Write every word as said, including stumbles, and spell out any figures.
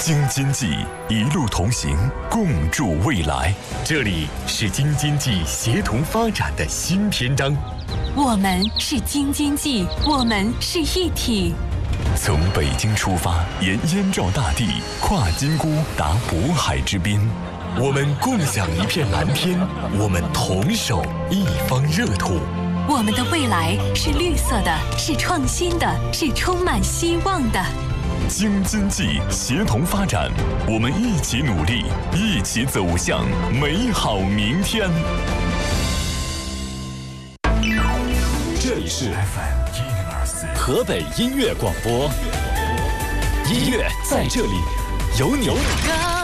京津冀一路同行，共筑未来。这里是京津冀协同发展的新篇章。 我们是京津冀，我们是一体。 从北京出发，沿燕赵大地，跨金沽达渤海之滨。我们共享一片蓝天，我们同守一方热土。 我们的未来是绿色的，是创新的，是充满希望的。 京津冀协同发展，我们一起努力，一起走向美好明天。 这里是 F M 一零二四河北音乐广播，音乐在这里，有你。